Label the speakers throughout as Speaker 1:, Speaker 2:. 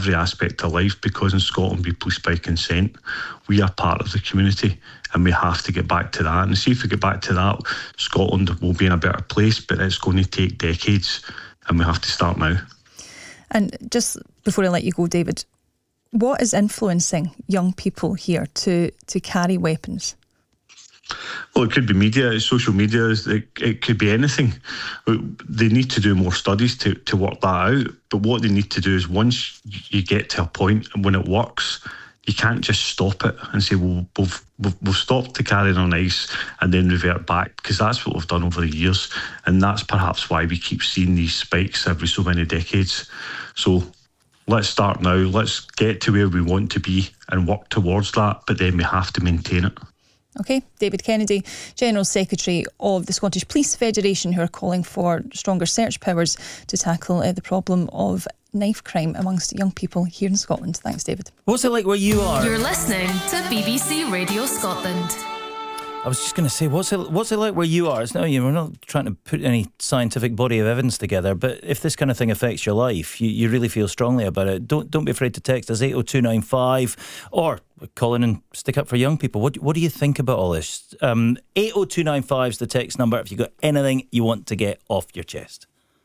Speaker 1: every aspect of life, because in Scotland we police by consent. We are part of the community and we have to get back to that. And see if we get back to that, Scotland will be in a better place, but it's going to take decades and we have to start now. And just before I let you go, David, what is influencing young people here to carry weapons? Well, it could be media, social media, it could be anything. They need to do more studies to work that out. But what they need to do is, once you get to a point and when it works, you can't just stop it and say, well, we've stopped the carrying on ice and then revert back, because that's what we've done over the years. And that's perhaps why we keep seeing these spikes every so many decades. So let's start now. Let's get to where we want to be and work towards that, but then we have to maintain it. OK, David Kennedy, General Secretary of the Scottish Police Federation, who are calling for stronger search powers to tackle the problem of knife crime amongst young people here in Scotland. Thanks, David.
Speaker 2: What's it like where you are?
Speaker 3: You're listening to BBC Radio Scotland.
Speaker 2: I was just going to say, what's it like where you are? It's not, we're not trying to put any scientific body of evidence together, but if this kind of thing affects your life, you really feel strongly about it. Don't be afraid to text us 80295 or call in and stick up for young people. What do you think about all this? 80295 is the text number if you've got anything you want to get off your chest.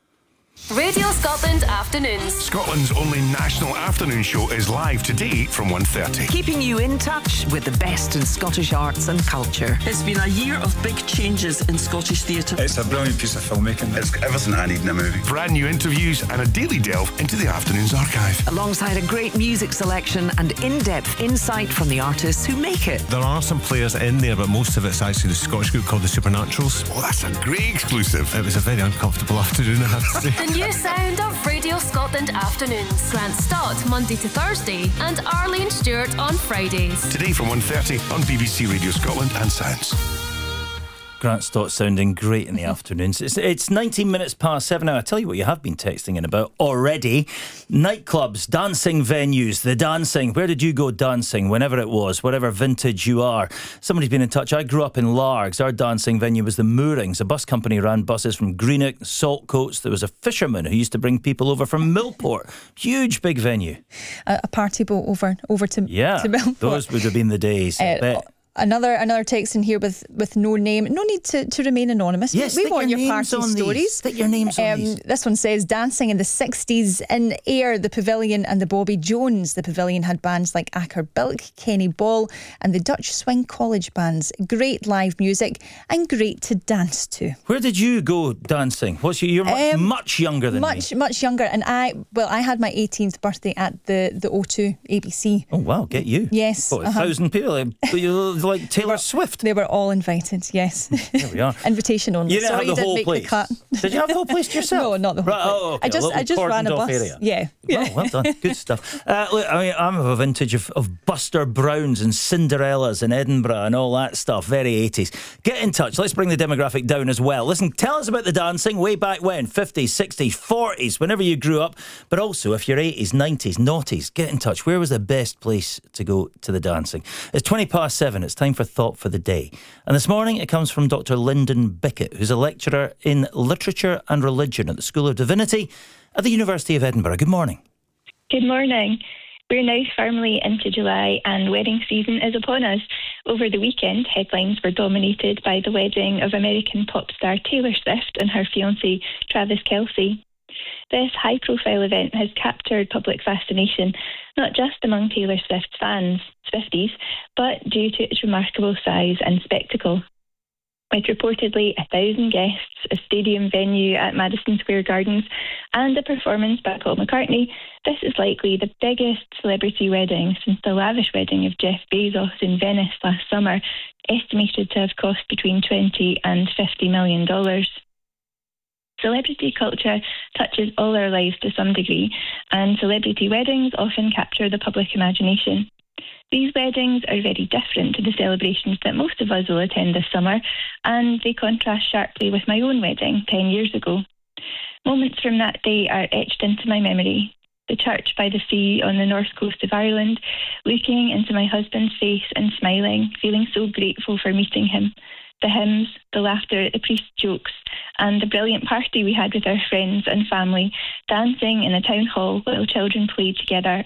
Speaker 3: Radio Scotland Afternoons.
Speaker 4: Scotland's only national afternoon show is live today from 1:30.
Speaker 5: Keeping you in touch with the best in Scottish arts and culture.
Speaker 6: It's been a year of big changes in Scottish theatre.
Speaker 7: It's a brilliant piece of filmmaking.
Speaker 8: It's everything I need in a movie.
Speaker 4: Brand new interviews and a daily delve into the afternoon's archive.
Speaker 5: Alongside a great music selection and in-depth insight from the artists who make it.
Speaker 9: There are some players in there, but most of it's actually the Scottish group called the Supernaturals.
Speaker 4: Oh, that's a great exclusive.
Speaker 9: It was a very uncomfortable afternoon, I have to say.
Speaker 3: The new sound of Radio Scotland Afternoons. Grant Stott, Monday to Thursday, and Arlene Stewart on Fridays.
Speaker 4: Today from 1:30 on BBC Radio Scotland and Sounds.
Speaker 2: Grant Stott sounding great in the afternoons. It's 19 minutes past 7 now. I tell you what you have been texting in about already. Nightclubs, dancing venues, the dancing. Where did you go dancing, whenever it was, whatever vintage you are? Somebody's been in touch. I grew up in Largs. Our dancing venue was the Moorings. A bus company ran buses from Greenock, Saltcoats. There was a fisherman who used to bring people over from Millport. Huge, big venue.
Speaker 10: A party boat over to Millport.
Speaker 2: Those would have been the days, I bet.
Speaker 10: Another text in here with no name. No need to remain anonymous.
Speaker 2: Yes,
Speaker 10: we want your party stories.
Speaker 2: Stick your names on these.
Speaker 10: This one says, dancing in the 60s in Ayr, the Pavilion and the Bobby Jones. The Pavilion had bands like Acker Bilk, Kenny Ball and the Dutch Swing College bands. Great live music and great to dance to.
Speaker 2: Where did you go dancing? You're much younger than me.
Speaker 10: Much younger. And I had my 18th birthday at the O2 ABC.
Speaker 2: Oh wow, get you.
Speaker 10: Yes.
Speaker 2: 1,000 people. Like Taylor Swift.
Speaker 10: They were all invited, yes.
Speaker 2: There we are.
Speaker 10: Invitation only.
Speaker 2: You didn't have the whole place.
Speaker 10: Did
Speaker 2: you have the whole place to yourself?
Speaker 10: No, not the whole place.
Speaker 2: Oh, okay.
Speaker 10: I just ran a bus.
Speaker 2: Area.
Speaker 10: Yeah.
Speaker 2: Well done. Good stuff. Look, I mean, I'm of a vintage of Buster Browns and Cinderellas in Edinburgh and all that stuff. Very 80s. Get in touch. Let's bring the demographic down as well. Listen, tell us about the dancing way back when, 50s, 60s, 40s, whenever you grew up. But also, if you're 80s, 90s, noughties, get in touch. Where was the best place to go to the dancing? It's 20 past 7. It's time for Thought for the Day. And this morning it comes from Dr. Lyndon Bickett, who's a lecturer in literature and religion at the School of Divinity at the University of Edinburgh. Good morning.
Speaker 11: Good morning. We're now firmly into July and wedding season is upon us. Over the weekend, headlines were dominated by the wedding of American pop star Taylor Swift and her fiancé Travis Kelce. This high-profile event has captured public fascination, not just among Taylor Swift's fans, Swifties, but due to its remarkable size and spectacle. With reportedly 1,000 guests, a stadium venue at Madison Square Gardens, and a performance by Paul McCartney, this is likely the biggest celebrity wedding since the lavish wedding of Jeff Bezos in Venice last summer, estimated to have cost between $20 and $50 million. Celebrity culture touches all our lives to some degree, and celebrity weddings often capture the public imagination. These weddings are very different to the celebrations that most of us will attend this summer, and they contrast sharply with my own wedding 10 years ago. Moments from that day are etched into my memory. The church by the sea on the north coast of Ireland, looking into my husband's face and smiling, feeling so grateful for meeting him. The hymns, the laughter at the priest's jokes, and the brilliant party we had with our friends and family, dancing in a town hall while children played together